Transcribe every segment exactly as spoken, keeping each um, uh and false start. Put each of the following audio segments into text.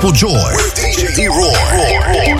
Joy with D J D-Roy.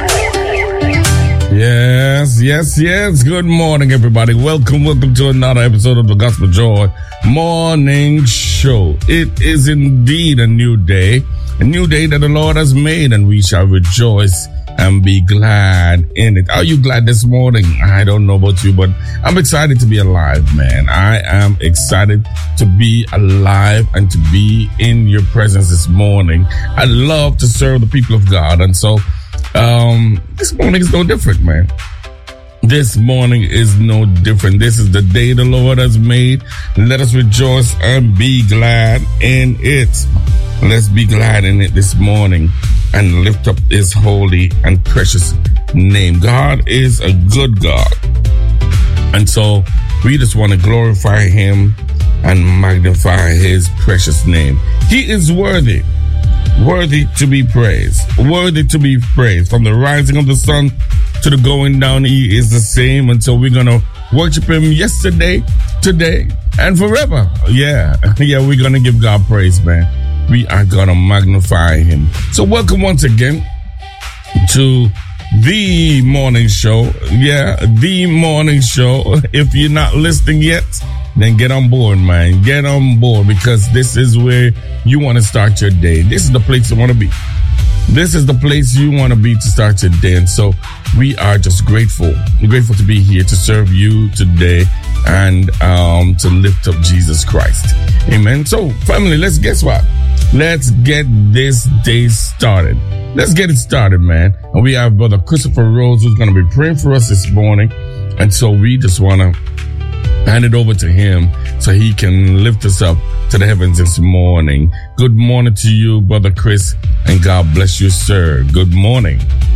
Yes, yes, yes. Good morning, everybody. Welcome, welcome to another episode of the Gospel Joy Morning Show. It is indeed a new day, a new day that the Lord has made, and we shall rejoice and be glad in it. Are you glad this morning? I don't know about you, but I'm excited to be alive, man. I am excited to be alive and to be in your presence this morning. I love to serve the people of God, and so um this morning is no different, man. This morning is no different. This is the day the Lord has made. Let us rejoice and be glad in it. Let's be glad in it this morning and lift up His holy and precious name. God is a good God. And so we just want to glorify Him and magnify His precious name. He is worthy. Worthy to be praised. Worthy to be praised. From the rising of the sun to the going down, He is the same. And so we're going to worship Him yesterday, today, and forever. Yeah. Yeah, we're going to give God praise, man. We are going to magnify Him. So welcome once again to the morning show. Yeah, the morning show. If you're not listening yet, then get on board, man. Get on board, because this is where you want to start your day. This is the place you want to be. This is the place you want to be to start your day. And so we are just grateful. We're grateful to be here to serve you today and um, to lift up Jesus Christ. Amen. So, family, let's guess what? Let's get this day started. Let's get it started, man. And we have Brother Christopher Rose, who's going to be praying for us this morning. And so we just want to hand it over to him so he can lift us up to the heavens this morning. Good morning to you, Brother Chris, and God bless you, sir. Good morning.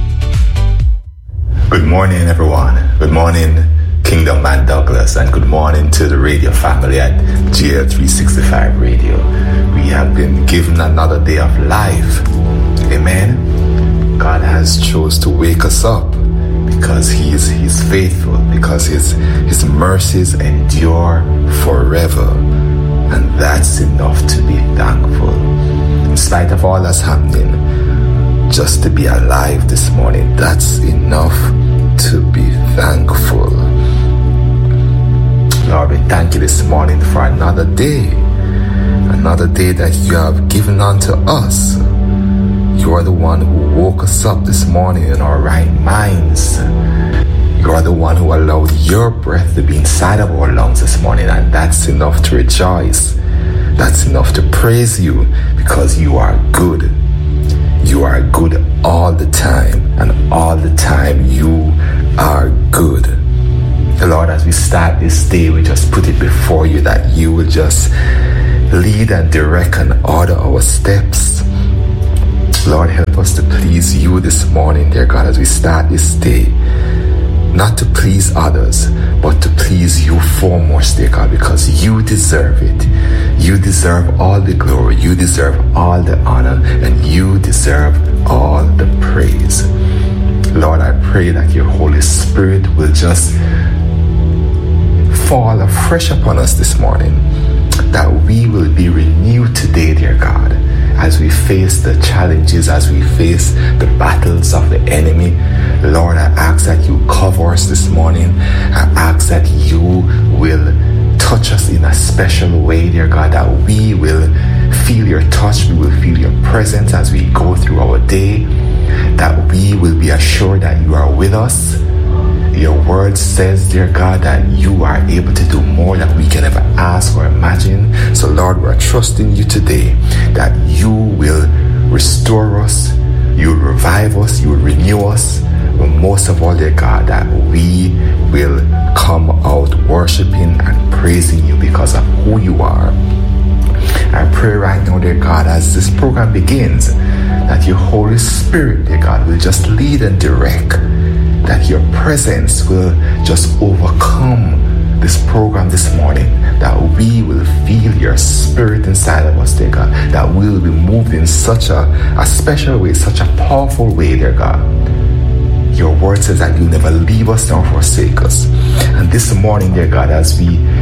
Good morning, everyone. Good morning, Kingdom Man Douglas, and good morning to the radio family at G L three sixty-five Radio. We have been given another day of life. Amen. God has chose to wake us up because He is He's faithful, because His His mercies endure forever. And that's enough to be thankful. In spite of all that's happening, just to be alive this morning, that's enough to be thankful. Lord, we thank You this morning for another day. Another day that You have given unto us. You are the one who woke us up this morning in our right minds. You are the one who allowed Your breath to be inside of our lungs this morning, and that's enough to rejoice. That's enough to praise You, because You are good. You are good all the time, and all the time You are good. Lord, as we start this day, we just put it before You that You will just lead and direct and order our steps. Lord, help us to please You this morning, dear God, as we start this day. Not to please others, but to please You foremost, dear God, because You deserve it. You deserve all the glory. You deserve all the honor, and You deserve all the praise. Lord, I pray that Your Holy Spirit will just fall afresh upon us this morning, that we will be renewed today, dear God, as we face the challenges, as we face the battles of the enemy. Lord, I ask that You cover us this morning. I ask that You will touch us in a special way, dear God, that we will feel Your touch, we will feel Your presence as we go through our day, that we will be assured that You are with us. Your word says, dear God, that You are able to do more than we can ever ask or imagine. So, Lord, we're trusting You today that You will restore us, You will revive us, You will renew us. But most of all, dear God, that we will come out worshiping and praising You because of who You are. I pray right now, dear God, as this program begins, that Your Holy Spirit, dear God, will just lead and direct, that Your presence will just overcome this program this morning, that we will feel Your Spirit inside of us, dear God, that we will be moved in such a, a special way, such a powerful way, dear God. Your word says that You never leave us nor forsake us. And this morning, dear God, as we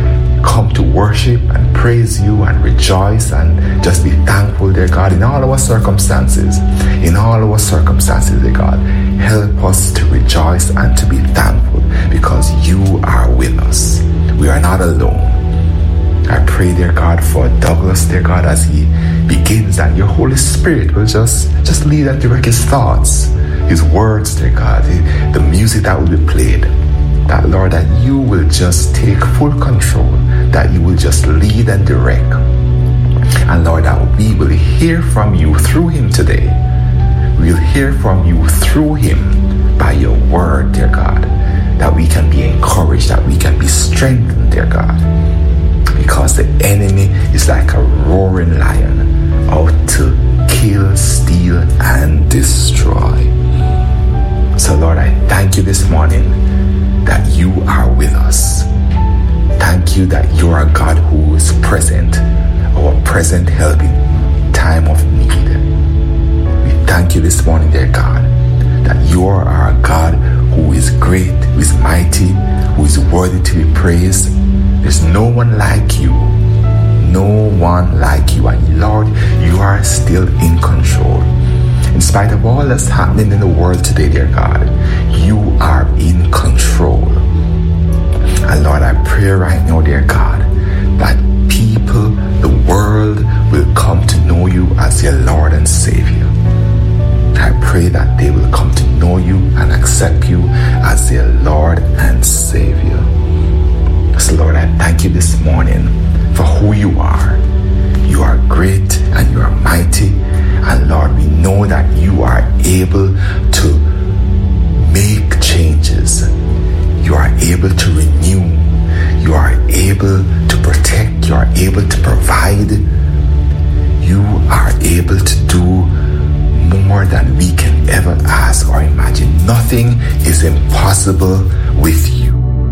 come to worship and praise you and rejoice and just be thankful, dear God, in all our circumstances. In all our circumstances, dear God, help us to rejoice and to be thankful because you are with us. We are not alone. I pray, dear God, for Douglas, dear God, as he begins, that your Holy Spirit will just, just lead and direct his thoughts, his words, dear God, the music that will be played. That, Lord, that you will just take full control, that you will just lead and direct. And Lord, that we will hear from you through him today. We'll hear from you through him by your word, dear God, that we can be encouraged, that we can be strengthened, dear God. Because the enemy is like a roaring lion out to kill, steal, and destroy. So Lord, I thank you this morning that you are with us. Thank you that you are a God who is present, our present help in time of need. We thank you this morning, dear God, that you are our God who is great, who is mighty, who is worthy to be praised. There's no one like you. No one like you. And Lord, you are still in control. In spite of all that's happening in the world today, dear God, you are in control. And Lord, I pray right now, dear God, that people, the world, will come to know you as their Lord and Savior. I pray that they will come to know you and accept you as their Lord and Savior. So Lord, I thank you this morning for who you are. You are great and you are mighty. And Lord, we know that you are able to make changes. You are able to renew. You are able to protect. You are able to provide. You are able to do more than we can ever ask or imagine. Nothing is impossible with you.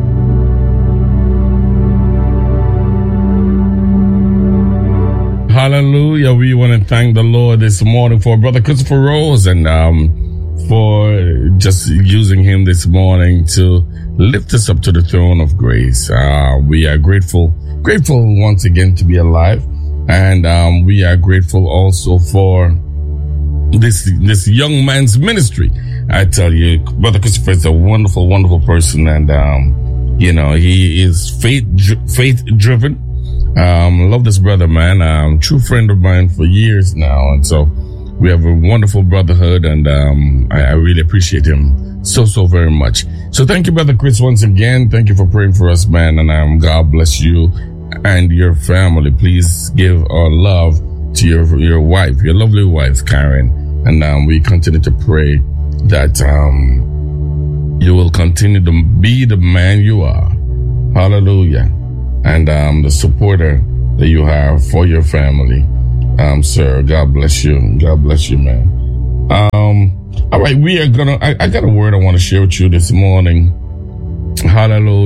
Hallelujah. We want to thank the Lord this morning for Brother Christopher Rose and um, for just using him this morning to lift us up to the throne of grace. Uh, we are grateful, grateful once again to be alive. And um, we are grateful also for this this young man's ministry. I tell you, Brother Christopher is a wonderful, wonderful person. And, um, you know, he is faith faith driven. Um, love this brother, man. Um, true friend of mine for years now. And so we have a wonderful brotherhood, and um, I, I really appreciate him so, so very much. So thank you, Brother Chris, once again. Thank you for praying for us, man. And um, God bless you and your family. Please give our love to your your wife, your lovely wife, Karen. And um, we continue to pray that um, you will continue to be the man you are. Hallelujah. And um, the supporter that you have for your family. Um, sir, God bless you. God bless you, man. Um, all right, we are gonna, I, I got a word I want to share with you this morning. Hallelujah.